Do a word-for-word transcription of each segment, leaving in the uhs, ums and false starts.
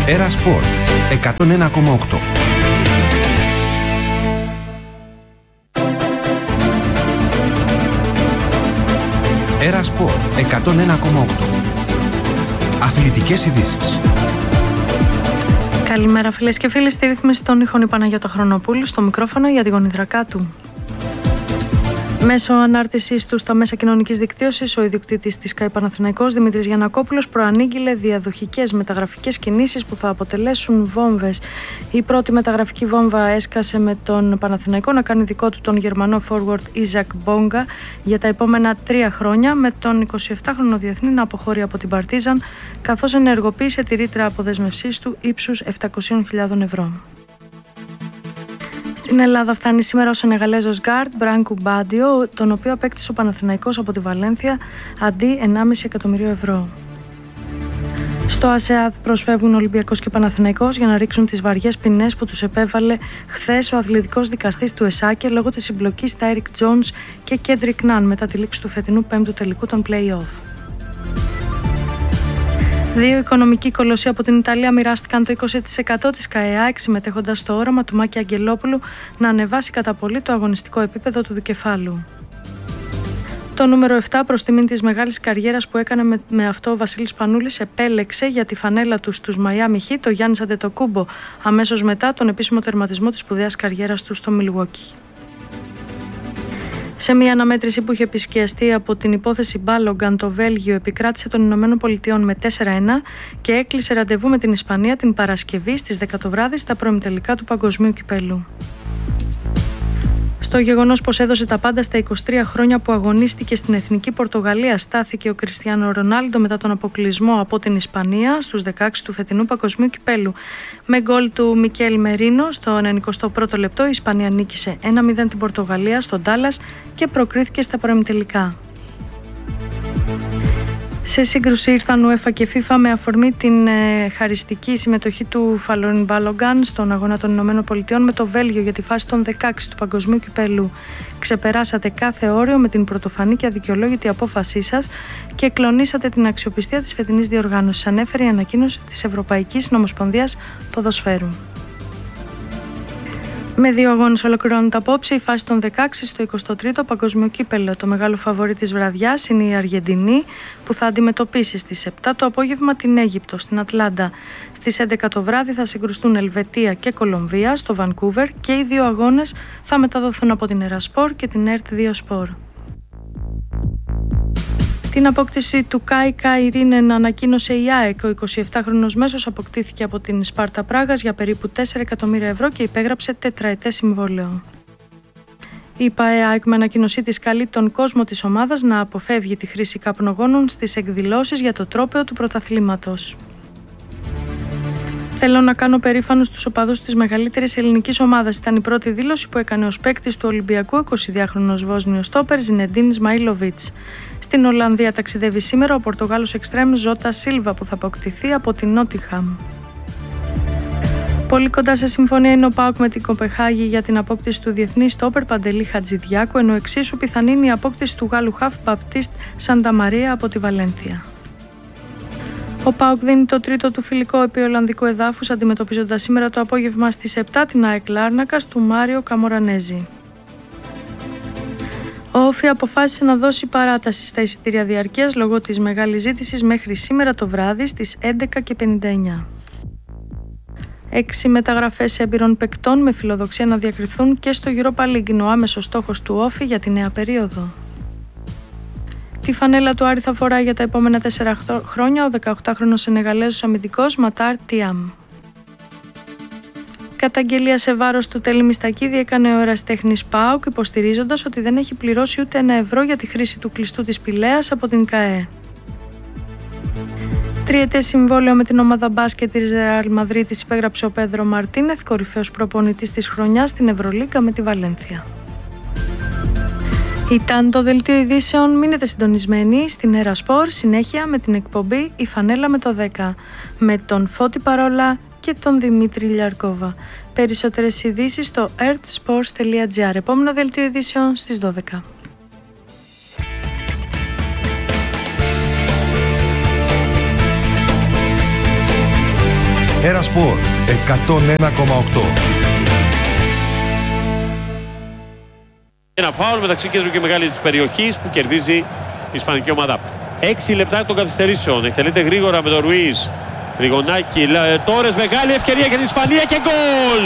Έρα Σπορ εκατόν ένα κόμμα οκτώ. Έρα Σπορ εκατόν ένα κόμμα οκτώ. Αθλητικές ειδήσεις. Καλημέρα φίλες και φίλοι, στη ρύθμιση των ήχων η Παναγιώτα Χρονοπούλου, στο μικρόφωνο για την Γονιδρακάτου. Μέσω ανάρτησής του στα μέσα κοινωνικής δικτύωσης, ο ιδιοκτήτης της ΚΑΕ Παναθηναϊκός, Δημήτρης Γιαννακόπουλος, προανήγγειλε διαδοχικές μεταγραφικές κινήσεις που θα αποτελέσουν βόμβες. Η πρώτη μεταγραφική βόμβα έσκασε με τον Παναθηναϊκό να κάνει δικό του τον Γερμανό forward Ιζακ Μπόγκα για τα επόμενα τρία χρόνια, με τον εικοσιεπτάχρονο διεθνή να αποχωρεί από την Παρτίζαν, καθώς ενεργοποίησε τη ρήτρα αποδέσμευσής του ύψους επτακόσιες χιλιάδες ευρώ. Στην Ελλάδα φτάνει σήμερα ο Σενεγαλέζος γκάρντ Μπράνκου Μπάντιο, τον οποίο απέκτησε ο Παναθηναϊκός από τη Βαλένθια αντί ενάμιση εκατομμύριο ευρώ. Στο ΑΣΕΑΔ προσφεύγουν ο Ολυμπιακός και Παναθηναϊκός για να ρίξουν τις βαριές ποινές που τους επέβαλε χθες ο αθλητικός δικαστής του ΕΣΑΚΕ λόγω της συμπλοκής στα Έρικ Τζόνς και Κέντρικ Ναν μετά τη λήξη του φετινού πέμπτου τελικού των play-off. Δύο οικονομικοί κολοσσοί από την Ιταλία μοιράστηκαν το είκοσι τοις εκατό της ΚΑΕΑΕΚ, συμμετέχοντας στο όραμα του Μάκη Αγγελόπουλου να ανεβάσει κατά πολύ το αγωνιστικό επίπεδο του δικεφάλου. Το νούμερο επτά, προς τιμήν της μεγάλης καριέρας που έκανε με, με αυτό ο Βασίλης Πανούλης, επέλεξε για τη φανέλα του στους Μαϊάμι Χιτ το Γιάννης Αντετοκούμπο, αμέσως μετά τον επίσημο τερματισμό της σπουδαίας καριέρας του στο Μιλουόκι. Σε μια αναμέτρηση που είχε επισκιαστεί από την υπόθεση Μπάλογκαν, το Βέλγιο επικράτησε των Ηνωμένων Πολιτειών με τέσσερα ένα και έκλεισε ραντεβού με την Ισπανία την Παρασκευή στις δέκα το βράδυ στα πρώιμιτελικά του Παγκοσμίου Κυπέλλου. Στο γεγονός πως έδωσε τα πάντα στα είκοσι τρία χρόνια που αγωνίστηκε στην Εθνική Πορτογαλία, στάθηκε ο Κριστιάνο Ρονάλντο μετά τον αποκλεισμό από την Ισπανία στους δεκαέξι του φετινού Παγκοσμίου Κυπέλλου. Με γκολ του Μικέλ Μερίνο στο ενενηκοστό πρώτο λεπτό, η Ισπανία νίκησε ένα μηδέν την Πορτογαλία στο Ντάλλας και προκρίθηκε στα πρώιμιτελικά. Σε σύγκρουση ήρθαν UEFA και FIFA με αφορμή την ε, χαριστική συμμετοχή του Φαλόνι Μπάλογκαν στον αγώνα των Ηνωμένων Πολιτειών με το Βέλγιο για τη φάση των δεκαέξι του Παγκοσμίου Κυπέλλου. Ξεπεράσατε κάθε όριο με την πρωτοφανή και αδικαιολόγητη απόφασή σας και κλονίσατε την αξιοπιστία της φετινής διοργάνωσης, ανέφερε η ανακοίνωση της Ευρωπαϊκής Νομοσπονδίας Ποδοσφαίρου. Με δύο αγώνες ολοκληρώνεται απόψε η φάση των δεκαέξι στο εικοστό τρίτο Παγκοσμίο Κύπελλο. Το μεγάλο φαβορί της βραδιάς είναι η Αργεντινή, που θα αντιμετωπίσει στις επτά το απόγευμα την Αίγυπτο στην Ατλάντα. Στις έντεκα το βράδυ θα συγκρουστούν Ελβετία και Κολομβία στο Βανκούβερ και οι δύο αγώνες θα μεταδοθούν από την Έρα Σπορ και την ΕΡΤ δύο Σπορ. Την απόκτηση του Κάι Κάι Ρίνεν ανακοίνωσε η ΑΕΚ. Ο εικοσιεπτάχρονος μέσος αποκτήθηκε από την Σπάρτα Πράγας για περίπου τέσσερα εκατομμύρια ευρώ και υπέγραψε τετραετές συμβόλαιο. Η ΠΑΕΑΕΚ με ανακοίνωσή της καλεί τον κόσμο της ομάδας να αποφεύγει τη χρήση καπνογόνων στις εκδηλώσεις για το τρόπαιο του πρωταθλήματος. Θέλω να κάνω περήφανους τους οπαδούς της μεγαλύτερης ελληνικής ομάδας. Ήταν η πρώτη δήλωση που έκανε ως παίκτης του Ολυμπιακού εικοσιδυάχρονος Βόσνιος στόπερ Ζινεντίν Ισμαήλοβιτς. Στην Ολλανδία ταξιδεύει σήμερα ο Πορτογάλος εξτρέμ Ζώτα Σίλβα που θα αποκτηθεί από την Νότιχαμ. Πολύ κοντά σε συμφωνία είναι ο ΠΑΟΚ με την Κοπεχάγη για την απόκτηση του διεθνή στόπερ Παντελή Χατζηδιάκου, ενώ εξίσου πιθανή είναι η απόκτηση του Γάλλου χαφ Μπαπτίστ Σανταμαρία από τη Βαλένθια. Ο ΠΑΟΚ δίνει το τρίτο του φιλικό επί Ολλανδικού εδάφους, αντιμετωπίζοντας σήμερα το απόγευμα στις επτά την ΑΕΚ Λάρνακας του Μάριο Καμορανέζη. Ο Όφι αποφάσισε να δώσει παράταση στα εισιτήρια διαρκείας λόγω της μεγάλης ζήτησης μέχρι σήμερα το βράδυ στις έντεκα και πενήντα εννιά. Έξι μεταγραφές έμπειρων παικτών με φιλοδοξία να διακριθούν και στο Europa League είναι ο άμεσος στόχος του Όφι για τη νέα περίοδο. Τη φανέλα του Άρη θα φοράει για τα επόμενα τέσσερα χρόνια ο δεκαοκτάχρονος Σενεγαλέζος αμυντικός Ματάρ Τιάμ. Καταγγελία σε βάρος του Τέλη Μιστακίδη έκανε ο ερασιτέχνης ΠΑΟΚ, υποστηρίζοντας ότι δεν έχει πληρώσει ούτε ένα ευρώ για τη χρήση του κλειστού της Πηλαίας από την ΚΑΕ. Τριετές συμβόλαιο με την ομάδα μπάσκετ της Ρεάλ Μαδρίτης υπέγραψε ο Πέδρο Μαρτίνεθ, κορυφαίος προπονητής της χρονιάς στην Ευρωλίγκα με τη Βαλένθια. Ήταν το δελτίο ειδήσεων. Μείνετε συντονισμένοι στην Έρα Σπορ, συνέχεια με την εκπομπή «Η Φανέλα με το δέκα» με τον Φώτη Παρόλα και τον Δημήτρη Λιαρκόβα. Περισσότερες ειδήσεις στο earthsports τελεία gr. Επόμενο δελτίο ειδήσεων στις δώδεκα. Έρα Σπορ εκατόν ένα κόμμα οκτώ. Ένα φάουλ μεταξύ κέντρου και μεγάλης της περιοχής που κερδίζει η ισπανική ομάδα. Έξι λεπτά των καθυστερήσεων. Εκτελείται γρήγορα με τον Ρουίς. Τριγωνάκι, Τόρες, μεγάλη ευκαιρία για την Ισπανία και γκολ!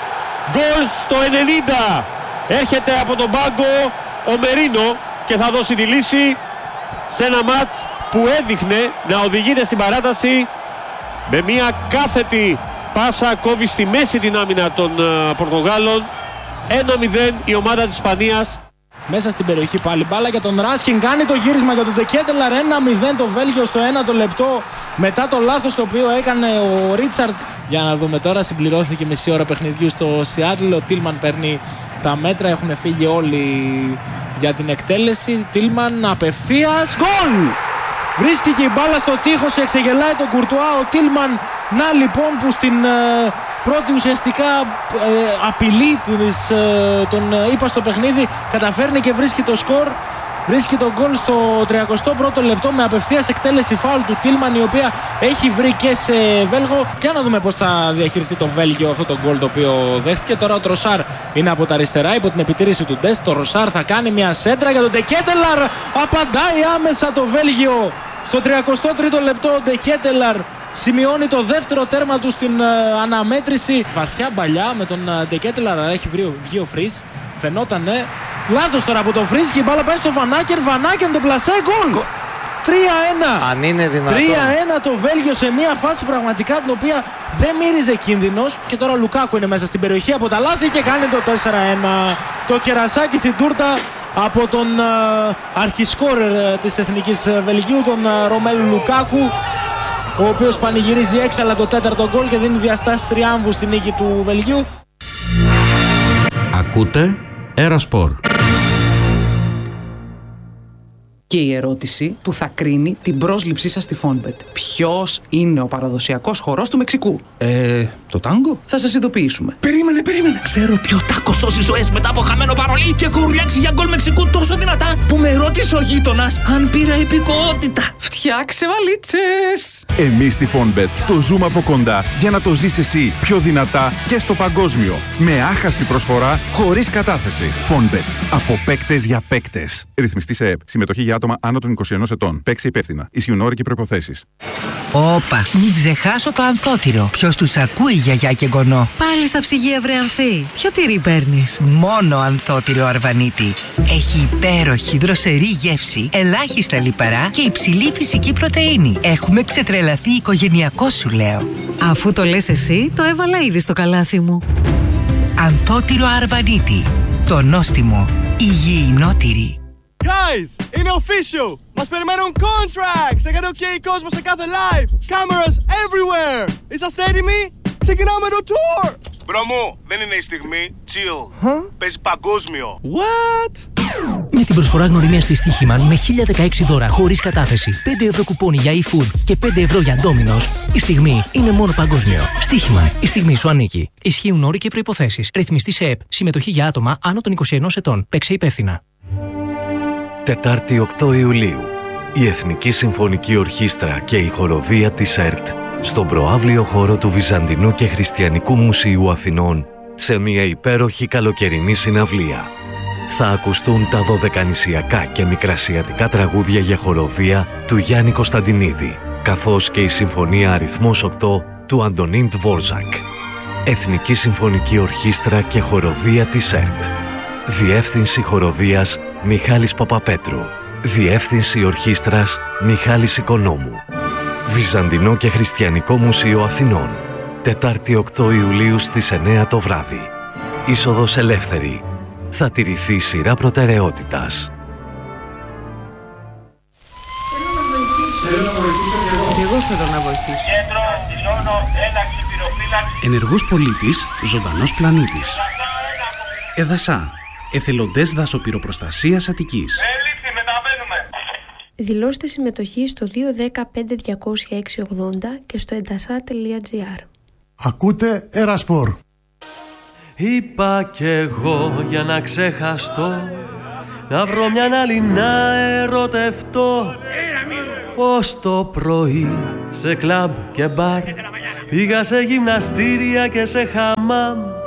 Γκολ στο ενενήντα. Έρχεται από τον πάγκο ο Μερίνο και θα δώσει τη λύση σε ένα μάτς που έδειχνε να οδηγείται στην παράταση με μια κάθετη πάσα, κόβει στη μέση την άμυνα των uh, Πορτογάλων. ένα μηδέν η ομάδα της Ισπανίας. Μέσα στην περιοχή πάλι μπάλα για τον Ράσχιν, κάνει το γύρισμα για τον Ντεκέτελαρ. ένα μηδέν το Βέλγιο στο ένατο λεπτό μετά το λάθος το οποίο έκανε ο Ρίτσαρτς. Για να δούμε τώρα, συμπληρώθηκε μισή ώρα παιχνιδιού στο Σιάτλ. Ο Τίλμαν παίρνει τα μέτρα, έχουν φύγει όλοι για την εκτέλεση. Τίλμαν απευθείας, γκολ! Βρίσκει και η μπάλα στο τείχος και εξεγελάει τον Κουρτουά ο Τίλμαν. Να λοιπόν που στην ε, πρώτη ουσιαστικά ε, απειλή της, ε, τον ε, είπα στο παιχνίδι καταφέρνει και βρίσκει το σκορ. Βρίσκει τον γκολ στο τριακοστό πρώτο λεπτό με απευθείας εκτέλεση φάουλ του Τίλμαν, η οποία έχει βρει και σε Βέλγο. Για να δούμε πώς θα διαχειριστεί το Βέλγιο αυτό το γκολ το οποίο δέχτηκε. Τώρα ο Τροσάρ είναι από τα αριστερά υπό την επιτήρηση του Ντεστ. Το Ροσάρ θα κάνει μια σέντρα για τον Ντεκέτελαρ. Απαντάει άμεσα το Βέλγιο. Στο τριακοστό τρίτο λεπτό ο Ντεκέτελαρ σημειώνει το δεύτερο τέρμα του στην uh, αναμέτρηση. Βαθιά μπαλιά με τον uh, Ντεκέτελαρ, έχει βγει ο Φρις. Φαινότανε. Λάθος τώρα από τον Φρις και η μπάλα πάει στο Βανάκερ. Βανάκερ το πλασέ, γκολ! τρία ένα. Αν είναι δυνατόν. τρία ένα το Βέλγιο σε μια φάση πραγματικά την οποία δεν μύριζε κίνδυνος. Και τώρα ο Λουκάκου είναι μέσα στην περιοχή από τα λάθη και κάνει το τέσσερα ένα. Το κερασάκι στην τούρτα από τον uh, αρχισκόρερ uh, της Εθνικής Βελγίου, τον uh, Ρωμέλου Λουκάκου, ο οποίος πανηγυρίζει έξαλα το τέταρτο γκολ και δίνει διαστάσεις τριάμβου στην νίκη του Βελγίου. Ακούτε Έρα Σπορ. Και η ερώτηση που θα κρίνει την πρόσληψή σας στη Φόνμπετ. Ποιος είναι ο παραδοσιακός χορός του Μεξικού? Ε, το τάγκο? Θα σας ειδοποιήσουμε. Περίμενε, περίμενε. Ξέρω ποιο τάκο σώζει ζωές μετά από χαμένο παρολί και έχω ουρλιάξει για γκολ Μεξικού τόσο δυνατά που με ρώτησε ο γείτονας αν πήρα υπηκοότητα. Φτιάξε βαλίτσες! Εμείς στη Φόνμπετ το ζούμε από κοντά για να το ζεις εσύ πιο δυνατά και στο παγκόσμιο. Με άχαστη προσφορά, χωρίς κατάθεση. Φόνμπετ. Από παίκτες για παίκτες. Ρυθμιστή σε ΕΠ. Συμμετοχή για άτομα άνω των είκοσι ενός ετών. Παίξε υπεύθυνα. Ισχύουν όροι και προϋποθέσεις. Όπα, μην ξεχάσω το ανθότυρο. Ποιος τους ακούει, γιαγιά και γονό? Πάλι στα ψυγεία, βρε Ανθή. Ποιο τυρί παίρνεις? Μόνο ανθότυρο Αρβανίτη. Έχει υπέροχη δροσερή γεύση, ελάχιστα λιπαρά και υψηλή φυσική πρωτεΐνη. Έχουμε ξετρελαθεί οικογενειακό, σου λέω. Αφού το λες εσύ, το έβαλα ήδη στο καλάθι μου. Ανθότυρο Αρβανίτη. Το νόστιμο υγιεινό-τυρί. Guys, είναι official! Μας περιμένουν contracts! Έκανε ok κόσμο σε κάθε live! Cameras everywhere! Είσαστε έτοιμοι? Ξεκινάμε το tour! Μπρο μου, δεν είναι η στιγμή. Chill. Huh? Παίζει παγκόσμιο. What? Με την προσφορά γνωριμίας της Στοίχημαν με χίλια δεκαέξι δώρα χωρίς κατάθεση, πέντε ευρώ κουπόνι για e-food και πέντε ευρώ για Domino's, η στιγμή είναι μόνο παγκόσμιο. Στοίχημαν, η στιγμή σου ανήκει. Ισχύουν όροι και προϋποθέσεις. Ρυθμιστή σε ΕΠ. Συμμετοχή για άτομα άνω των είκοσι ενός ετών. Παίξε υπεύθυνα. Τετάρτη οκτώ Ιουλίου, η Εθνική Συμφωνική Ορχήστρα και η Χοροδία της ΕΡΤ στον προαύλιο χώρο του Βυζαντινού και Χριστιανικού Μουσείου Αθηνών σε μια υπέροχη καλοκαιρινή συναυλία. Θα ακουστούν τα δωδεκανησιακά και μικρασιατικά τραγούδια για χοροδία του Γιάννη Κωνσταντινίδη, καθώς και η Συμφωνία Αριθμός οκτώ του Αντωνίν Τβόρζακ. Εθνική Συμφωνική Ορχήστρα και Χοροδία της ΕΡΤ. Διεύθυνση Χοροδίας Μιχάλης Παπαπέτρου. Διεύθυνση Ορχήστρας Μιχάλης Οικονόμου. Βυζαντινό και Χριστιανικό Μουσείο Αθηνών. Τετάρτη οκτώ Ιουλίου στις εννέα το βράδυ. Είσοδος ελεύθερη. Θα τηρηθεί σειρά προτεραιότητας. Θέλω να βοηθήσω και εγώ. Και εγώ θέλω να βοηθήσω. Κέντρο, δηλώνω έναξη πυροφύλαξη. Ενεργός πολίτης, ζωντανός πλανήτης. ΕΔΑΣΑ. Εθελοντές Δασοπυροπροστασίας Αττικής. Έληξη, μεταβαίνουμε. Δηλώστε συμμετοχή στο δύο ένα πέντε διακόσια έξι ογδόντα και στο εντασά τελεία τζι άρ. Ακούτε Έρα Σπορ. Είπα κι εγώ για να ξεχαστώ, να βρω μια άλλη να ερωτευτώ. ως το πρωί. Σε κλαμπ και μπαρ, πήγα σε γυμναστήρια και σε χαμάμ.